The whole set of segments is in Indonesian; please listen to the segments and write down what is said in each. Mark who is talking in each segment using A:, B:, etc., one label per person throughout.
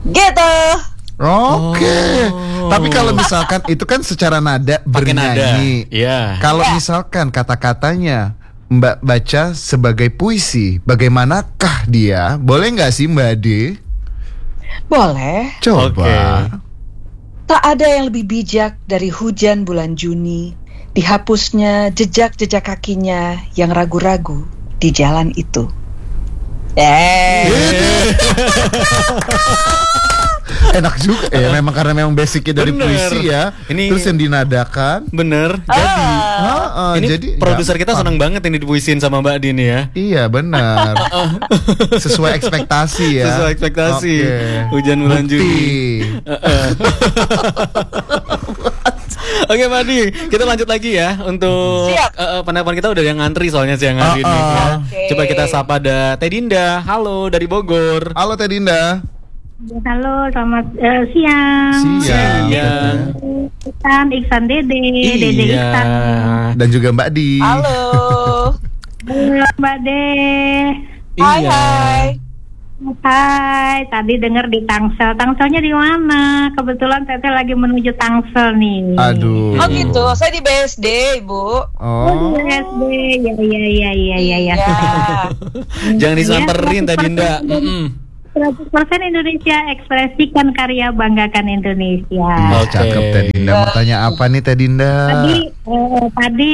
A: Gitu.
B: Oke. Tapi kalau misalkan itu kan secara nada bernyanyi.
C: Iya.
B: Kalau misalkan kata-katanya Mbak baca sebagai puisi, bagaimanakah dia? Boleh nggak sih Mbak Ade?
A: Boleh.
B: Coba.
C: Oke.
A: Tak ada yang lebih bijak dari hujan bulan Juni, dihapusnya jejak-jejak kakinya yang ragu-ragu di jalan itu.
B: Enak juga ya, memang karena memang basicnya dari
C: Bener.
B: puisi ya.
C: Ini-
B: Terus yang dinadakan.
C: Bener. Ini
B: jadi
C: produser kita
B: gampang.
C: senang banget ini dipuisin sama Mbak Dini ya.
B: Iya benar. Sesuai ekspektasi ya.
C: Sesuai ekspektasi.
B: Oke.
C: Hujan bulan
B: Bukti.
C: Juni. Oke Mbak Di, kita lanjut lagi ya untuk
A: Siap.
C: penelpon kita udah yang ngantri soalnya siang hari ini ya.
A: Oke.
C: Coba kita sapa ada Teh Dinda. Halo dari Bogor.
B: Halo Teh Dinda.
D: Halo, selamat siang.
C: Siang.
D: Iksan Dede Iksan.
B: Dan juga Mbak Di.
A: Halo.
D: Halo Mbak De.
A: Hai
C: Iya.
A: hai.
D: Hai, tadi dengar di Tangsel. Tangselnya di mana? Kebetulan Teteh lagi menuju Tangsel nih.
B: Aduh.
A: Oh gitu, saya di BSD, Ibu.
B: Oh.
D: Di SD. Ya.
A: Iya.
C: Jangan disamperin Teh Dinda.
D: 100% Indonesia, ekspresikan karya, banggakan Indonesia.
B: Oh, cakep Teh Dinda. Mau tanya apa nih Teh Dinda?
D: Tadi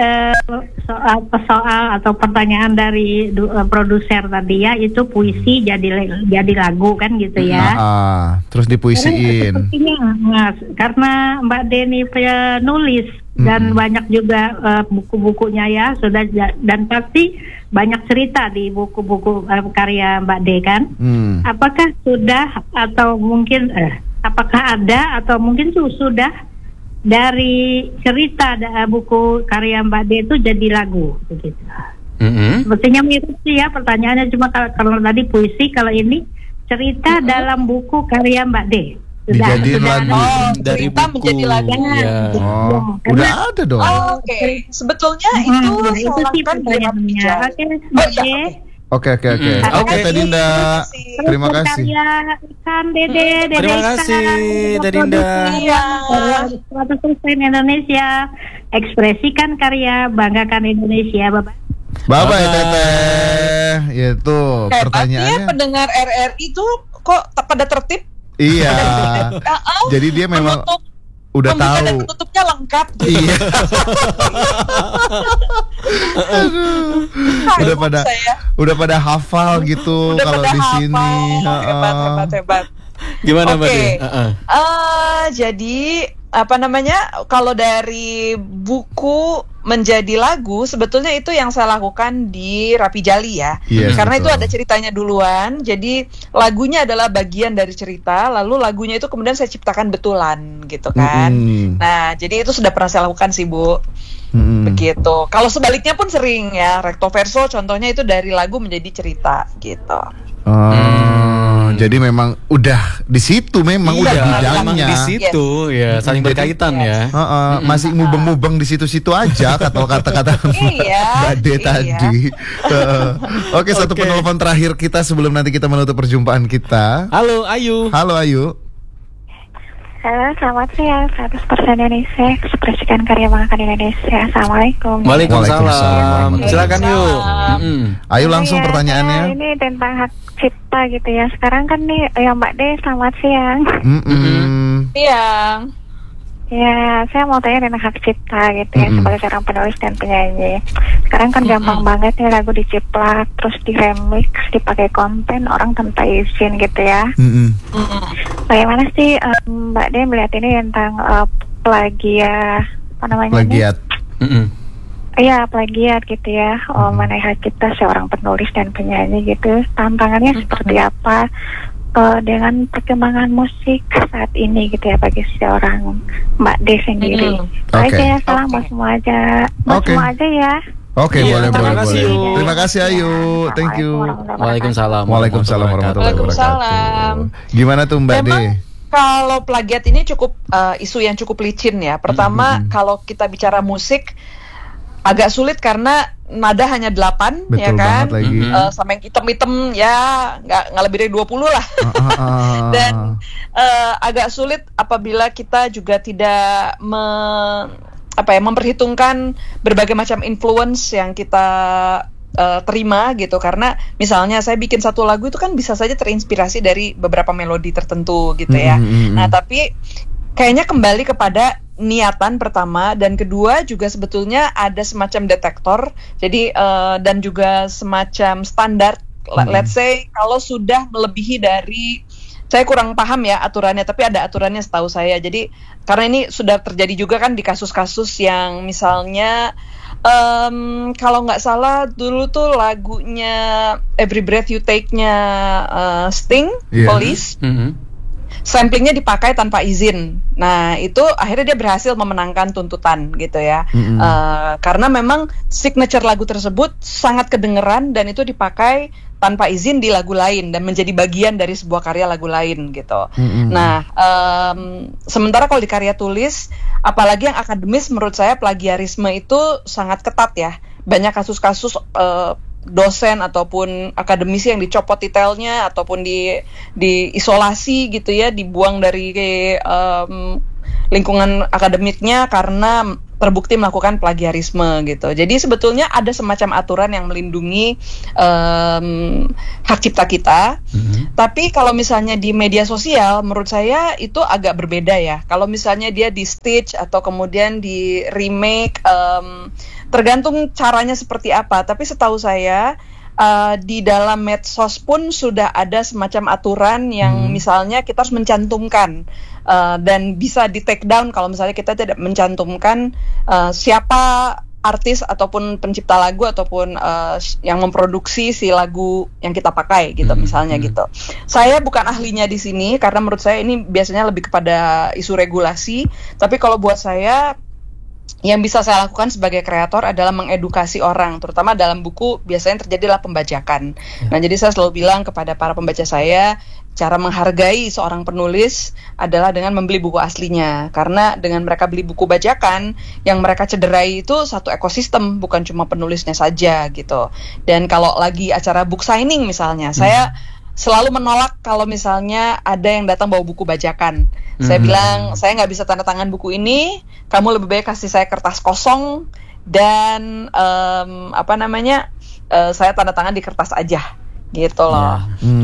D: soal atau pertanyaan dari produser tadi ya, itu puisi jadi lagu kan gitu ya.
B: Terus dipuisiin.
D: Sepertinya karena Mbak Deni penulis dan banyak juga buku-bukunya ya sudah, dan pasti banyak cerita di buku-buku karya Mbak De kan. Apakah sudah atau mungkin apakah ada atau mungkin sudah dari cerita buku karya Mbak De itu jadi lagu begitu. Sepertinya mirip sih ya pertanyaannya, cuma kalau tadi puisi, kalau ini cerita dalam buku karya Mbak De.
B: Dijadiin lagu.
C: Dari
A: cerita
C: buku.
A: menjadi lagu.
C: Iya.
B: Oh, udah ada dong.
A: Oke, sebetulnya itu
D: itu sih pertanyaannya. Oke, Mbak De.
B: Oke. Oke Teh Dinda. Terima kasih.
D: Karya Iksan Dede
C: Terima kasih Teh Dinda.
D: 100% Indonesia, ekspresikan karya, banggakan Indonesia, Bapak.
B: Bye Teteh. Itu
A: Hebatnya
B: pertanyaannya.
A: pendengar RRI itu kok pada tertib.
B: Iya. Jadi dia memang udah
A: Pembuka
B: tahu.
A: dan penutupnya lengkap gitu.
B: Iya. udah pada hafal gitu
A: Udah
B: kalau
A: pada
B: di sini.
A: hafal. Hebat.
C: Gimana Mbak
A: Oke.
C: Di?
A: Jadi kalau dari buku menjadi lagu, sebetulnya itu yang saya lakukan di Rapi Jali ya.
B: Yes,
A: Karena
B: betul.
A: itu ada ceritanya duluan. Jadi lagunya adalah bagian dari cerita, lalu lagunya itu kemudian saya ciptakan betulan gitu kan. Nah, jadi itu sudah pernah saya lakukan sih, Bu. Begitu. Kalau sebaliknya pun sering ya, recto verso contohnya itu dari lagu menjadi cerita gitu.
B: Jadi memang udah di situ, memang udah
C: Memang
B: bidangnya.
C: di situ ya, saling berkaitan ya.
B: Masih mubeng-mubeng di situ-situ aja kata-kata
A: Iya,
B: Mbak De tadi. Oke, satu penelpon terakhir kita sebelum nanti kita menutup perjumpaan kita.
C: Halo Ayu.
B: Halo Ayu.
D: Halo, selamat siang. 100% Indonesia, ekspresikan karya, banggakan Indonesia. Assalamualaikum.
C: Waalaikumsalam. Silakan yuk.
B: Ayo langsung pertanyaannya.
D: Ini tentang hak cipta gitu ya. Sekarang kan nih ya Mbak De, selamat siang.
A: Iya.
D: Ya, saya mau tanya tentang hak cipta gitu ya, sebagai seorang penulis dan penyanyi. Sekarang kan gampang banget nih lagu diciplak, terus di remix, dipakai konten orang tanpa izin gitu ya. Bagaimana sih Mbak De melihat ini tentang plagiat, apa namanya?
B: Plagiat.
D: Iya, plagiat gitu ya. Mengenai hak cipta seorang penulis dan penyanyi gitu. Tantangannya seperti apa dengan perkembangan musik saat ini gitu ya bagi seorang Mbak De sendiri. Baik ya, salam buat semua aja. Buat semua aja ya.
B: Oke, boleh.
C: terima kasih, Yu.
B: Terima kasih Ayu. Thank you.
C: Waalaikumsalam.
B: Waalaikumsalam warahmatullahi wabarakatuh. Gimana tuh Mbak De?
A: Kalau plagiat ini cukup isu yang cukup licin ya. Pertama, kalau kita bicara musik, agak sulit karena nada hanya 8.
B: Betul
A: ya kan
B: lagi.
A: Sama yang hitam-hitam ya nggak lebih dari 20 lah. Dan agak sulit apabila kita juga tidak memperhitungkan berbagai macam influence yang kita terima gitu, karena misalnya saya bikin satu lagu itu kan bisa saja terinspirasi dari beberapa melodi tertentu gitu ya. Nah tapi kayaknya kembali kepada niatan pertama, dan kedua juga sebetulnya ada semacam detektor, jadi dan juga semacam standar. Let's say kalau sudah melebihi dari, saya kurang paham ya aturannya, tapi ada aturannya setahu saya. Jadi karena ini sudah terjadi juga kan di kasus-kasus yang misalnya kalau nggak salah dulu tuh lagunya Every Breath You Take-nya Sting, Police. Samplingnya dipakai tanpa izin. Nah itu akhirnya dia berhasil memenangkan tuntutan gitu ya. Karena memang signature lagu tersebut sangat kedengeran dan itu dipakai tanpa izin di lagu lain dan menjadi bagian dari sebuah karya lagu lain gitu. Nah sementara kalau di karya tulis, apalagi yang akademis, menurut saya plagiarisme itu sangat ketat ya. Banyak kasus-kasus dosen ataupun akademisi yang dicopot titelnya ataupun diisolasi gitu ya, dibuang dari lingkungan akademiknya karena terbukti melakukan plagiarisme gitu. Jadi sebetulnya ada semacam aturan yang melindungi hak cipta kita. Tapi kalau misalnya di media sosial, menurut saya itu agak berbeda ya. Kalau misalnya dia di stitch atau kemudian di remake, tergantung caranya seperti apa. Tapi setahu saya di dalam medsos pun sudah ada semacam aturan yang misalnya kita harus mencantumkan dan bisa di take down kalau misalnya kita tidak mencantumkan siapa artis ataupun pencipta lagu ataupun yang memproduksi si lagu yang kita pakai gitu misalnya gitu. Saya bukan ahlinya di sini karena menurut saya ini biasanya lebih kepada isu regulasi. Tapi kalau buat saya, yang bisa saya lakukan sebagai kreator adalah mengedukasi orang, terutama dalam buku biasanya terjadilah pembajakan. Nah, jadi saya selalu bilang kepada para pembaca saya, cara menghargai seorang penulis adalah dengan membeli buku aslinya. Karena dengan mereka beli buku bajakan, yang mereka cederai itu satu ekosistem, bukan cuma penulisnya saja gitu. Dan kalau lagi acara book signing misalnya, saya selalu menolak kalau misalnya ada yang datang bawa buku bajakan. Saya bilang, saya nggak bisa tanda tangan buku ini, kamu lebih baik kasih saya kertas kosong dan saya tanda tangan di kertas aja, gitu loh.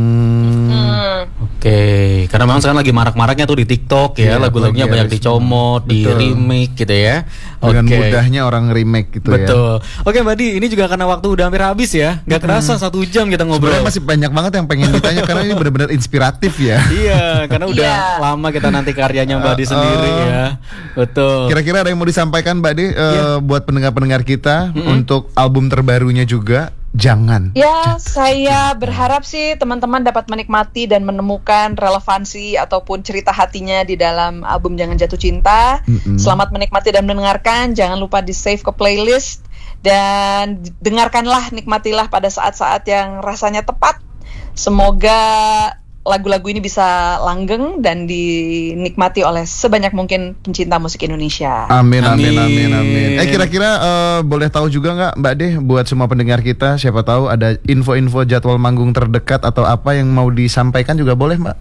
C: Oke, karena memang sekarang lagi marak-maraknya tuh di TikTok ya, lagu-lagunya banyak dicomot, di remake gitu ya.
B: Dengan mudahnya orang remake gitu.
C: Betul. Oke Mbak Di, ini juga karena waktu udah hampir habis ya, nggak kerasa 1 jam kita ngobrol.
B: Sebenarnya masih banyak banget yang pengen ditanya karena ini benar-benar inspiratif ya.
C: Iya, karena udah lama kita nanti karyanya Mbak Di sendiri ya. Betul.
B: Kira-kira ada yang mau disampaikan Mbak Di buat pendengar-pendengar kita untuk album terbarunya juga? Jangan.
A: Ya, saya berharap sih teman-teman dapat menikmati dan menemukan relevansi ataupun cerita hatinya di dalam album Jangan Jatuh Cinta. Selamat menikmati dan mendengarkan. Jangan lupa di save ke playlist dan dengarkanlah, nikmatilah pada saat-saat yang rasanya tepat. Semoga lagu-lagu ini bisa langgeng dan dinikmati oleh sebanyak mungkin pencinta musik Indonesia.
B: Amin. Kira-kira boleh tahu juga nggak Mbak De, buat semua pendengar kita, siapa tahu ada info-info jadwal manggung terdekat atau apa yang mau disampaikan juga boleh Mbak?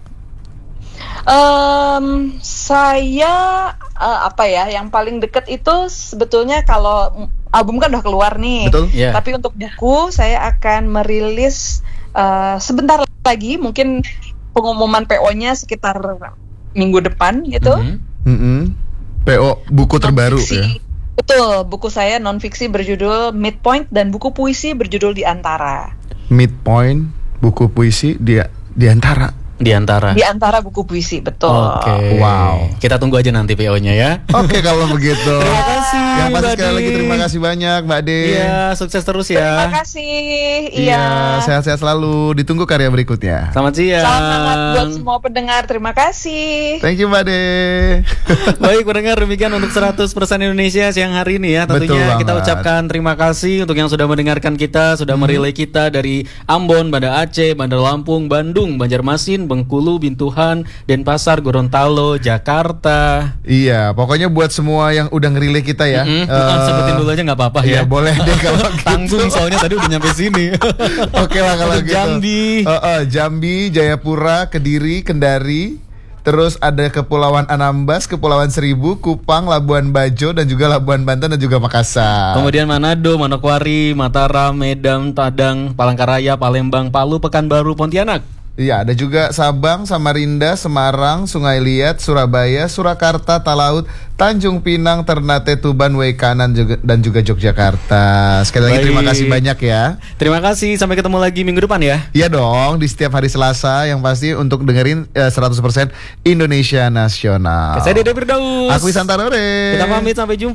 A: Saya yang paling deket itu sebetulnya kalau album kan udah keluar nih.
B: Betul.
A: Tapi untuk buku saya akan merilis sebentar lagi, mungkin pengumuman PO-nya sekitar minggu depan gitu.
B: PO buku terbaru ya.
A: Betul, buku saya non-fiksi berjudul Midpoint dan buku puisi berjudul Di Antara.
B: Midpoint, buku puisi di antara.
C: Di antara
A: buku puisi, betul.
C: Oke.
B: Wow.
C: Kita tunggu aja nanti PO-nya ya.
B: Oke, kalau begitu.
C: Terima kasih.
B: Yang pasti
C: Mbak
B: sekali lagi terima kasih banyak Mbak De.
C: Iya, sukses terus ya.
A: Terima kasih.
B: Iya, sehat-sehat selalu. Ditunggu karya berikutnya.
C: Selamat siang.
A: Selamat buat semua pendengar. Terima kasih.
B: Thank you Mbak De.
C: Baik pendengar, demikian untuk 100% Indonesia siang hari ini ya. Tentunya kita ucapkan terima kasih untuk yang sudah mendengarkan kita, sudah merelay kita dari Ambon, Banda Aceh, Bandar Lampung, Bandung, Banjarmasin, Bengkulu, Bintuhan, Denpasar, Gorontalo, Jakarta.
B: Iya, pokoknya buat semua yang udah ngerilih kita ya.
C: Sebutin dulu aja nggak apa-apa ya.
B: Boleh deh kalau gitu.
C: Tanggung soalnya tadi udah nyampe sini.
B: Oke lah kalau gitu.
C: Jambi.
B: Jambi, Jayapura, Kediri, Kendari. Terus ada Kepulauan Anambas, Kepulauan Seribu, Kupang, Labuan Bajo, dan juga Labuan Banten dan juga Makassar.
C: Kemudian Manado, Manokwari, Mataram, Medan, Padang, Palangkaraya, Palembang, Palu, Pekanbaru, Pontianak.
B: Iya, ada juga Sabang, Samarinda, Semarang, Sungai Liat, Surabaya, Surakarta, Talaut, Tanjung Pinang, Ternate, Tuban, Waikanan dan juga Yogyakarta. Sekali lagi terima kasih banyak ya.
C: Terima kasih, sampai ketemu lagi minggu depan ya.
B: Iya dong, di setiap hari Selasa yang pasti untuk dengerin 100% Indonesia Nasional.
C: Saya Dede Firdaus.
B: Aku Isan Tarore.
C: Kita pamit, sampai jumpa.